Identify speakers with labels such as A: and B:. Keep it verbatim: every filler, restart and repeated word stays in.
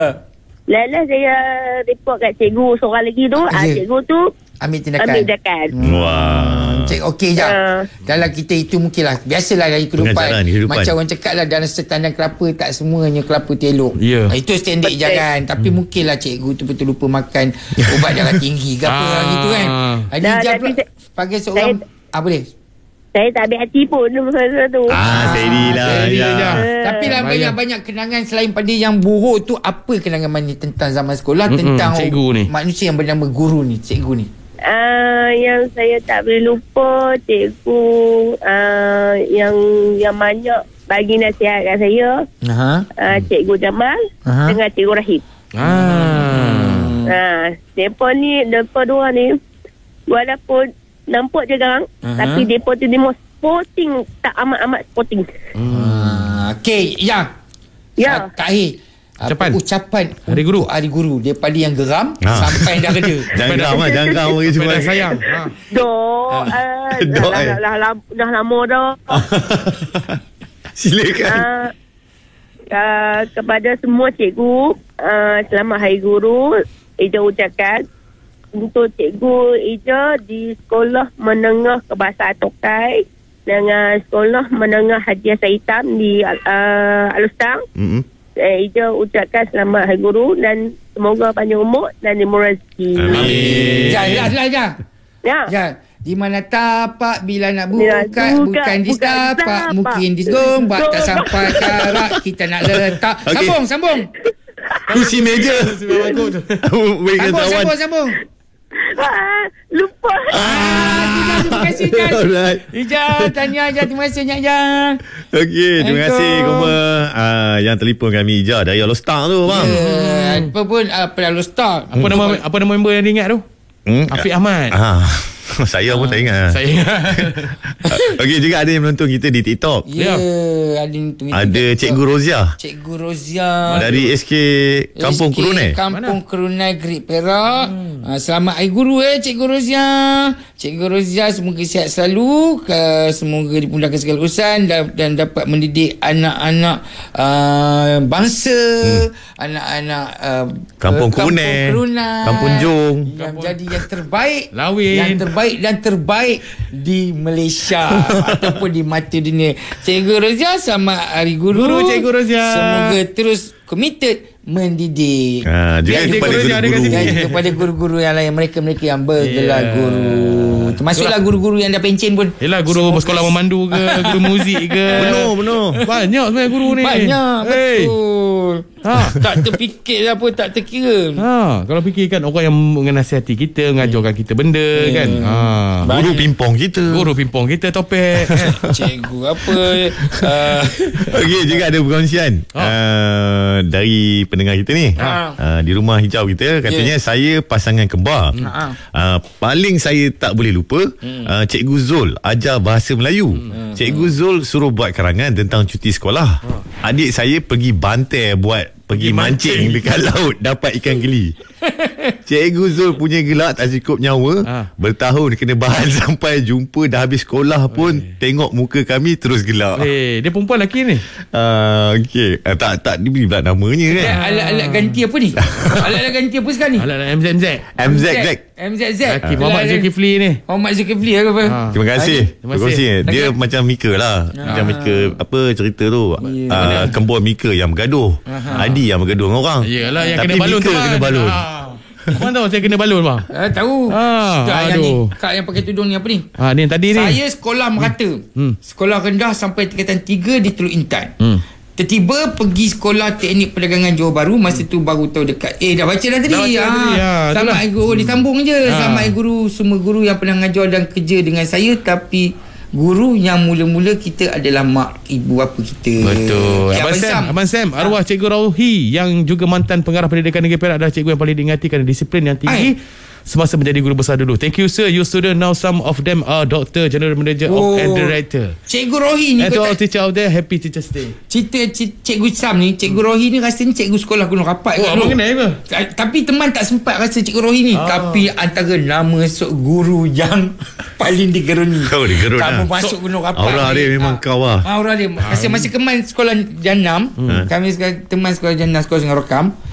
A: Lelah saya report kat cikgu seorang lagi tu. Ah, cikgu tu
B: ambil tindakan.
A: Ambil tindakan.
C: Wah.
B: Cik, okey je. Uh. Dalam kita itu mungkinlah. Biasalah dari kehidupan.
C: kehidupan.
B: Macam orang cakap lah, dalam setandang kelapa tak semuanya kelapa telok.
C: Ya.
B: Yeah. Itu standard
A: Betul.
B: jangan. Tapi hmm. mungkinlah cikgu tu betul lupa makan ubat darah tinggi ke apa ah. gitu kan. Ada hijab pula. Panggil seorang. Saya, ah boleh?
A: Saya tak ambil hati pun masa tu.
C: Ah, steady lah.
B: Ya.
C: Ya.
B: Tapi dalam banyak-banyak kenangan selain pada yang buruk tu, apa kenangan mana tentang zaman sekolah, mm-hmm. tentang
C: cikgu ni,
B: manusia yang bernama guru ni, cikgu ni?
A: Uh, yang saya tak boleh lupa, cikgu uh, yang yang banyak bagi nasihat kat saya. Aha. Uh, cikgu Jamal Aha. dengan cikgu Rahim. Ah. Uh, mereka ni, mereka dua ni, walaupun nampak je gang, uh-huh. tapi mereka tu dia sporting, tak amat-amat sporting.
B: Hmm. Okey, yang
A: ya.
B: Terakhir. Ucapan. Ucapan
C: Hari Guru.
B: Hari Guru daripada yang geram ha. sampai dah reda.
C: Jangan geram lah, jangan geram bagi semua
B: sayang. Ha.
A: Dok, uh, dah, dah, dah, dah, dah, dah lama dah.
C: Silakan.
A: Uh, uh, kepada semua cikgu, uh, selamat Hari Guru. Ija ucapkan untuk cikgu Ija di Sekolah Menengah Kebahasaan Tokai dengan Sekolah Menengah Haji Hassan Hitam di uh, Alustang. Mm-hmm. Eh, Ija ucapkan selamat Hari Guru dan semoga panjang umur dan dimurah rezeki.
B: Amin. Ya, ya, ya, ya.
A: Ya.
B: Ya. Di mana tapak bila nak buka, buka bukan di tapak, mungkin di gombak tak sampai karak kita nak letak. Okay. Sambung, sambung.
C: Kursi meja.
B: Sambung, sambung, sambung.
A: Ah, lupa.
B: Ah, terima kasih Jan. Ija, tanya Ija, terima kasih Nyak Jan.
C: Okey, terima kasih Kuma uh, yang telefon kami Ija dari Alostar tu bang.
B: Yeah, hmm. apa pun apa uh, Alostar.
D: Apa nama apa nama member yang diingat tu? Hmm? Afiq Ahmad.
C: Ah. Saya pun ah, tak ingat.
D: Saya ingat.
C: Okey, juga ada yang menonton kita di TikTok.
B: Ya, yeah, ada menonton kita.
C: Ada Cikgu Rozia.
B: Cikgu Rozia.
C: Dari S K Kampung Kerunai.
B: Kampung Kerunai Great Perak. Hmm. Uh, selamat Hari Guru eh Cikgu Rozia. Cikgu Rozia semoga sihat selalu, ke, semoga dimudahkan segala urusan dan, dan dapat mendidik anak-anak uh, bangsa, hmm. anak-anak uh,
C: Kampung Kerunai, Kampung Jong,
B: yang jadi yang terbaik,
D: Lawin.
B: yang terbaik dan terbaik di Malaysia ataupun di mata dunia. Cikgu Rozia, selamat Hari Guru.
D: Guru Cikgu Rozia.
B: Semoga terus committed mendidik.
C: Ha, juga kepada guru-guru,
B: dan juga kepada guru-guru yang lain, mereka-mereka yang bergelar yeah. guru. Termasuklah guru-guru yang dah pencen pun.
D: Yelah, guru semoga bersekolah memandu ke, guru muzik ke.
C: Benar, benar.
D: Banyak sebenarnya guru ni.
B: Banyak, hey. Betul. Ha, tak terfikir apa, tak terkira.
D: Ha, kalau fikirkan orang yang menasihati kita, mengajarkan kita benda hmm. kan. Ha.
C: Guru pimpong kita.
D: Guru pimpong kita topik.
B: Cikgu apa. uh.
C: Okey, juga ada perkongsian ha. uh, dari pendengar kita ni. Ha. Uh, di rumah hijau kita katanya yeah. saya pasangan kembar. Ha. Uh, paling saya tak boleh lupa hmm. uh, Cikgu Zul ajar bahasa Melayu. Hmm. Cikgu Zul suruh buat karangan tentang cuti sekolah. Hmm. Adik saya pergi Bantai buat pergi mancing, mancing dekat laut dapat ikan geli. Cikgu Zul punya gelak tak cukup nyawa. Ha. Bertahun kena bahan sampai jumpa dah habis sekolah pun Oi. tengok muka kami terus gelak.
D: Eh, dia perempuan lelaki ni?
C: Uh, Okey, uh, tak tak dia pula namanya kan.
B: Ya, alat-alat ganti apa ni? Alat-alat ganti apa sekarang ni?
D: Alat-alat M Z M Z.
C: M Z Z.
B: M Z Z.
D: Okey, Muhammad Zulkifli ni.
B: Muhammad Zulkifli ke apa?
C: Ha. Terima kasih. Terima kasih. Dia okay. macam Mika lah. Ha. Macam Mika apa cerita tu. Yeah. Uh, kembur Mika yang bergaduh. Aha. Adi yang bergaduh dengan orang.
D: Iyalah yang
C: tapi
D: kena balon
C: Mika
D: tu.
C: kena balon.
D: Ha. Mana tahu saya kena balon bang?
B: Ah, tahu.
D: Ah,
B: yang ni, kak yang pakai tudung ni apa ni?
D: Ah, ni yang tadi ni.
B: Saya sekolah merata. Hmm. Sekolah rendah sampai tingkatan tiga di Teluk Intan. Hmm. Tiba-tiba pergi sekolah teknik perdagangan Johor Bahru. Masa tu baru tahu dekat. Eh dah baca dah tadi. Dah baca ah, tadi. Ya, selamat Hari Guru. Disambung je. Ha. Selamat Hari Guru semua guru yang pernah mengajar dan kerja dengan saya. Tapi guru yang mula-mula kita adalah mak ibu bapa kita.
D: Betul.
B: Okay,
D: Abang Sam, Sam, Abang Sam, arwah ha. Cikgu Rauhi yang juga mantan pengarah pendidikan negeri Perak adalah cikgu yang paling diingati kerana disiplin yang tinggi. Ay. Semasa menjadi guru besar dulu. Thank you sir. You student now some of them are doctor, general manager oh. of and director.
B: Cikgu Rohi ni.
D: And to all teacher out there, happy Teachers Day.
B: Cerita Cikgu Sam ni, Cikgu Rohi ni rasanya cikgu sekolah Gunung Rapat.
D: Oh, abang kenal ke?
B: Tapi teman tak sempat rasa Cikgu Rohi ni. Oh. Tapi antara nama sok guru yang paling digeruni.
C: Kau digerun
B: kamu
C: lah.
B: masuk so, Gunung Rapat.
C: Aura dia ni. Memang ha. kau lah.
B: Aura dia. Masa, masa keman sekolah Jannam, hmm. kami teman sekolah Jannam, sekolah Sungai Rokam.